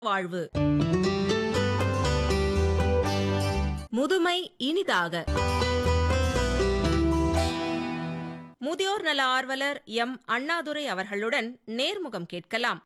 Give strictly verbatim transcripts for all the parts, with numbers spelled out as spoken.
வாழ்வு. முதுமை இனிதாக. முதியோர் நல ஆர்வலர் எம் அண்ணாதுரை அவர்களுடன் நேர்முகம் கேட்கலாம்.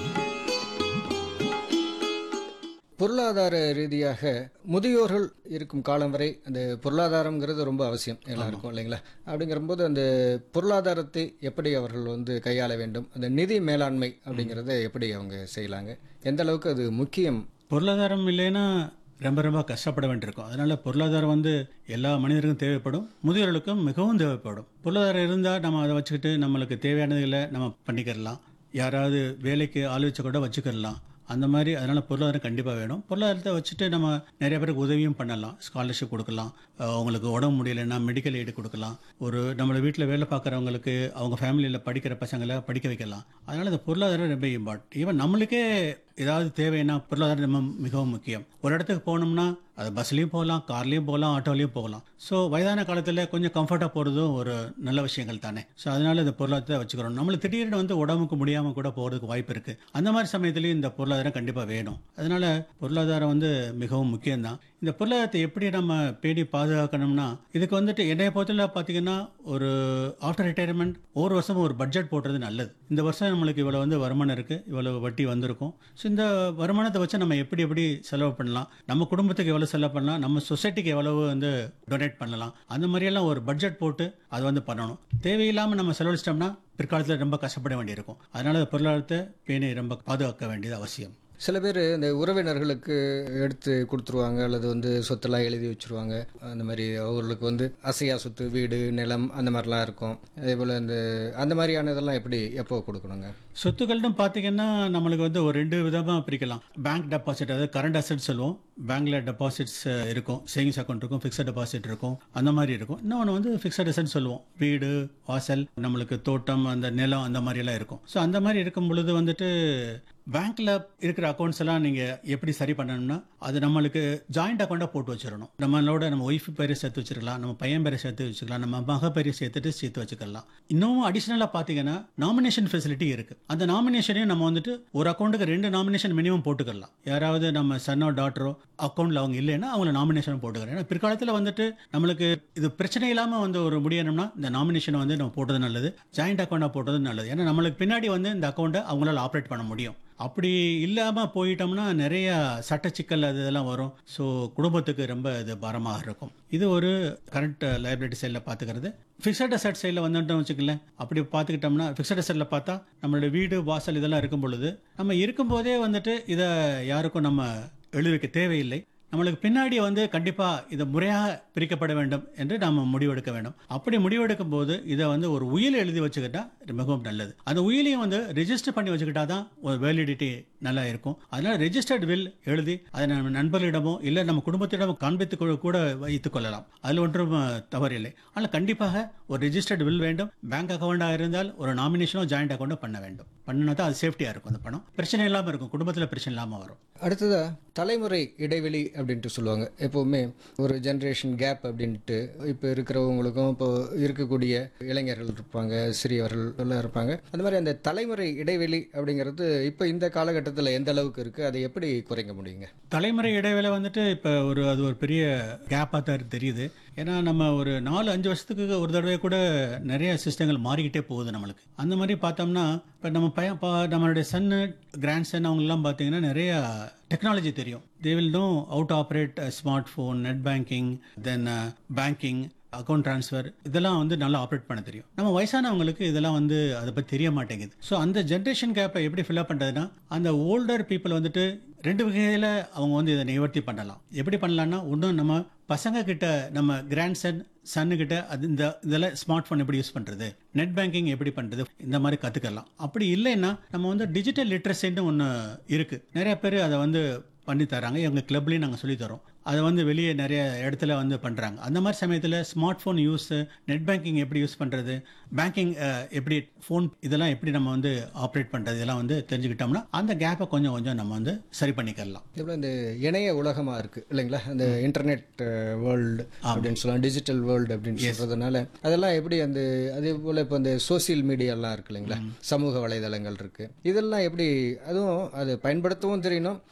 பொருளாதார ரீதியாக முதியோர்கள் இருக்கும் காலம் வரை அந்த பொருளாதாரம்ங்கிறது ரொம்ப அவசியம் எல்லாருக்கும், இல்லைங்களா? அப்படிங்கிறபோது அந்த பொருளாதாரத்தை எப்படி அவர்கள் வந்து கையாள வேண்டும், அந்த நிதி மேலாண்மை அப்படிங்கிறத எப்படி அவங்க செய்யலாங்க, எந்த அளவுக்கு அது முக்கியம்? பொருளாதாரம் இல்லைன்னா ரொம்ப ரொம்ப கஷ்டப்பட வேண்டியிருக்கும். அதனால பொருளாதாரம் வந்து எல்லா மனிதருக்கும் தேவைப்படும், முதியோர்களுக்கும் மிகவும் தேவைப்படும். பொருளாதாரம் இருந்தால் நம்ம அதை வச்சுக்கிட்டு நம்மளுக்கு தேவையானதுகளை நம்ம பண்ணிக்கிறலாம். யாராவது வேலைக்கு ஆள் வச்சு கூட வச்சுக்கிடலாம் அந்த மாதிரி. அதனால பொருளாதாரம் கண்டிப்பாக வேணும். பொருளாதாரத்தை வச்சுட்டு நம்ம நிறைய பேருக்கு உதவியும் பண்ணலாம். ஸ்காலர்ஷிப் கொடுக்கலாம், அவங்களுக்கு உடம்பு முடியலைன்னா மெடிக்கல் எய்டு கொடுக்கலாம். ஒரு நம்மளோட வீட்டில் வேலை பார்க்குறவங்களுக்கு அவங்க ஃபேமிலியில் படிக்கிற பசங்களை படிக்க வைக்கலாம். அதனால இந்த பொருளாதாரம் ரொம்ப இம்பார்ட்டன்ட். ஈவன் நம்மளுக்கே ஏதாவது தேவைன்னா பொருளாதாரம் நம்ம மிகவும் முக்கியம். ஒரு இடத்துக்கு போகணும்னா அது பஸ்லேயும் போகலாம், கார்லேயும் போகலாம், ஆட்டோலையும் போகலாம். ஸோ வயதான காலத்தில் கொஞ்சம் கம்ஃபர்ட்டாக போகிறதும் ஒரு நல்ல விஷயங்கள் தானே. ஸோ அதனால இந்த பொருளாதாரத்தை வச்சுக்கிறோம். நம்மளுக்கு திடீர்னு வந்து உடம்புக்கு முடியாமல் கூட போகிறதுக்கு வாய்ப்பு இருக்குது. அந்த மாதிரி சமயத்துலேயும் இந்த பொருளாதாரம் கண்டிப்பாக வேணும். அதனால பொருளாதாரம் வந்து மிகவும் முக்கியம்தான். இந்த பொருளாதாரத்தை எப்படி நம்ம பேடி பாதுகாக்கணும்னா, இதுக்கு வந்துட்டு என்னைய பொறுத்தல பார்த்தீங்கன்னா ஒரு ஆஃப்டர் ரிட்டையர்மெண்ட் ஒரு வருஷம் ஒரு பட்ஜெட் போடுறது நல்லது. இந்த வருஷம் நம்மளுக்கு இவ்வளோ வந்து வருமானம் இருக்குது, இவ்வளோ வட்டி வந்திருக்கும். ஸோ இந்த வருமானத்தை வச்சு நம்ம எப்படி எப்படி செலவு பண்ணலாம், நம்ம குடும்பத்துக்கு எவ்வளோ செலவு பண்ணலாம், நம்ம சொசைட்டிக்கு எவ்வளவு வந்து டொனேட் பண்ணலாம், அந்த மாதிரியெல்லாம் ஒரு பட்ஜெட் போட்டு அதை வந்து பண்ணணும். தேவையில்லாமல் நம்ம செலவழிச்சிட்டோம்னா பிற்காலத்தில் ரொம்ப கஷ்டப்பட வேண்டியிருக்கும். அதனால பொருளாதாரத்தை பேணி ரொம்ப பாதுகாக்க வேண்டியது அவசியம். சில பேர் இந்த உறவினர்களுக்கு எடுத்து கொடுத்துருவாங்க, அல்லது வந்து சொத்தெல்லாம் எழுதி வச்சுருவாங்க. அந்த மாதிரி அவர்களுக்கு வந்து அசையா சொத்து, வீடு, நிலம் அந்த மாதிரிலாம் இருக்கும். அதே போல் இந்த அந்த மாதிரியானதெல்லாம் எப்படி எப்போ கொடுக்கணுங்க? சொத்துக்கள்னு பார்த்தீங்கன்னா நம்மளுக்கு வந்து ஒரு ரெண்டு விதமாக பிரிக்கலாம். பேங்க் டெபாசிட், அதாவது கரண்ட் அசெட் சொல்லுவோம். பேங்க்ல டெபாசிட்ஸ் இருக்கும், சேவிங்ஸ் அக்கௌண்ட் இருக்கும், ஃபிக்ஸட் டெபாசிட் இருக்கும், அந்த மாதிரி இருக்கும். இன்னொன்று வந்து ஃபிக்ஸட் அசெட் சொல்லுவோம். வீடு, வாசல், நம்மளுக்கு தோட்டம், அந்த நிலம், அந்த மாதிரி எல்லாம் இருக்கும். ஸோ அந்த மாதிரி இருக்கும் பொழுது வந்துட்டு பேங்க்ல இருக்கிற அக்கௌண்ட்ஸ் எல்லாம் நீங்க எப்படி சரி பண்ணணும்னா, அது நம்மளுக்கு ஜாயிண்ட் அக்கௌண்டா போட்டு வச்சிடணும். நம்மளோட நம்ம ஒய்ஃப் பேரை சேர்த்து வச்சிருக்கலாம், நம்ம பையன் பேரை சேர்த்து வச்சுக்கலாம், நம்ம மக பேரை சேர்த்துட்டு சேர்த்து வச்சுக்கலாம். இன்னும் அடிஷனலா பாத்தீங்கன்னா நாமினேஷன் ஃபெசிலிட்டி இருக்கு. அந்த நாமினேஷனையும் நம்ம வந்துட்டு ஒரு அக்கௌண்ட்டுக்கு ரெண்டு நாமினேஷன் மினிமம் போட்டுக்கலாம். யாராவது நம்ம சன்னோ டாட்டரோ அக்கௌண்ட்ல அவங்க இல்லைன்னா அவங்கள நாமினேஷன் போட்டுக்கிறேன். ஏன்னா பிற்காலத்தில் வந்துட்டு நம்மளுக்கு இது பிரச்சனை இல்லாம வந்து ஒரு முடியணும்னா இந்த நாமினேஷன் வந்து நம்ம போட்டது நல்லது, ஜாயிண்ட் அக்கௌண்டா போட்டது நல்லது. ஏன்னா நம்மளுக்கு பின்னாடி வந்து இந்த அக்கௌண்ட்டை அவங்களால ஆப்ரேட் பண்ண முடியும். அப்படி இல்லாமல் போயிட்டோம்னா நிறைய சட்ட சிக்கல் அது இதெல்லாம் வரும். ஸோ குடும்பத்துக்கு ரொம்ப இது பாரமாக இருக்கும். இது ஒரு கரண்ட் லைபிலிட்டி சைடில் பார்த்துக்கிறது. ஃபிக்ஸட் அசெட் சைடில் வந்துட்டோம் வச்சுக்கல, அப்படி பார்த்துக்கிட்டோம்னா ஃபிக்ஸட் அசெட்டில் பார்த்தா நம்மளோட வீடு, வாசல் இதெல்லாம் இருக்கும் பொழுது நம்ம இருக்கும்போதே வந்துட்டு இதை யாருக்கும் நம்ம எழுதி வைக்க தேவையில்லை. நம்மளுக்கு பின்னாடி வந்து கண்டிப்பா இதை முறையாக பிரிக்கப்பட வேண்டும் என்று நாம முடிவெடுக்க வேண்டும். அப்படி முடிவெடுக்கும் போது இதை வந்து ஒரு உயில் எழுதி வச்சுக்கிட்டா மிகவும் நல்லது. அந்த உயிலையும் வந்து ரெஜிஸ்டர் பண்ணி வச்சுக்கிட்டா தான் ஒரு வேலிடிட்டி நல்லா இருக்கும். அதனால ரெஜிஸ்டர்ட் வில் எழுதி அதை நம்ம நண்பர்களிடமோ இல்லை நம்ம குடும்பத்திடமோ காண்பித்து கூட வைத்துக் கொள்ளலாம். அதில் ஒன்றும் தவறில்லை. ஆனால் கண்டிப்பாக ஒரு ரெஜிஸ்டர்ட் வில் வேண்டும். பேங்க் அக்கௌண்டாக இருந்தால் ஒரு நாமினேஷனோ ஜாயிண்ட் அக்கௌண்டோ பண்ண வேண்டும். பண்ணினா தான் அது சேஃப்டியா இருக்கும். அந்த பணம் பிரச்சனை இல்லாமல் இருக்கும், குடும்பத்தில் பிரச்சனை இல்லாமல் வரும். அடுத்ததா தலைமுறை இடைவெளி அப்படின்ட்டு சொல்லுவாங்க. எப்போவுமே ஒரு ஜென்ரேஷன் கேப் அப்படின்ட்டு இப்போ இருக்கிறவங்களுக்கும் இப்போ இருக்கக்கூடிய இளைஞர்கள் இருப்பாங்க, சிறியவர்கள் எல்லாம் இருப்பாங்க. அந்த மாதிரி அந்த தலைமுறை இடைவெளி அப்படிங்கிறது இப்போ இந்த காலகட்டத்தில் எந்த அளவுக்கு இருக்கு, அதை எப்படி குறைக்க முடியுங்க? தலைமுறை இடைவேளை வந்துட்டு இப்போ ஒரு அது ஒரு பெரிய கேப்பாக தான் தெரியுது. ஏன்னா நம்ம ஒரு நாலு அஞ்சு வருஷத்துக்கு ஒரு தடவை கூட நிறைய சிஸ்டங்கள் மாறிக்கிட்டே போகுது நம்மளுக்கு. அந்த மாதிரி பார்த்தோம்னா இப்போ நம்ம பையன் நம்மளுடைய சன்னு, கிராண்ட் சன் அவங்கெல்லாம் பார்த்தீங்கன்னா நிறைய டெக்னாலஜி தெரியும். They will know out operate smart phone, net banking, then banking, account transfer, இதெல்லாம் வந்து நல்லா ஆப்ரேட் பண்ண தெரியும். நம்ம வயசானவங்களுக்கு இதெல்லாம் வந்து அதை பற்றி தெரிய மாட்டேங்குது. ஸோ அந்த ஜென்ரேஷன் கேப்பை எப்படி ஃபில்அப் பண்ணுறதுன்னா, அந்த ஓல்டர் பீப்புள் வந்துட்டு ரெண்டு வகையில் அவங்க வந்து இதை நிவர்த்தி பண்ணலாம். எப்படி பண்ணலாம்னா, ஒன்றும் நம்ம பசங்க கிட்ட, நம்ம கிராண்ட் சன் சன்னு கிட்ட அது இந்த இதெல்லாம் ஸ்மார்ட் ஃபோன் எப்படி யூஸ் பண்ணுறது, நெட் பேங்கிங் எப்படி பண்ணுறது, இந்த மாதிரி கற்றுக்கலாம். அப்படி இல்லைன்னா நம்ம வந்து டிஜிட்டல் லிட்ரஸின்னு ஒன்று இருக்குது. நிறைய பேர் அதை வந்து பண்ணி தராங்க. எங்கள் கிளப்லேயும் நாங்கள் சொல்லித்தரோம். அதை வந்து வெளியே நிறைய இடத்துல வந்து பண்ணுறாங்க. அந்த மாதிரி சமயத்தில் smart phone use, net banking எப்படி யூஸ் பண்ணுறது, பேங்கிங் எப்படி ஃபோன் இதெல்லாம் எப்படி நம்ம வந்து ஆப்ரேட் பண்ணுறது, இதெல்லாம் வந்து தெரிஞ்சுக்கிட்டோம்னா அந்த கேப்பை கொஞ்சம் கொஞ்சம் நம்ம வந்து சரி பண்ணிக்கலாம். இதே இந்த இணைய உலகமாக இருக்குது இல்லைங்களா, அந்த இன்டர்நெட் வேர்ல்டு அப்படின்னு சொல்லலாம், டிஜிட்டல் வேர்ல்டு அப்படின்னு சொல்கிறதுனால அதெல்லாம் எப்படி அந்த அதே போல் இப்போ இந்த சோசியல் மீடியாலாம் இருக்கு இல்லைங்களா, சமூக வலைதளங்கள் இருக்குது, இதெல்லாம் எப்படி அதுவும் அது பயன்படுத்தவும் தெரியணும்,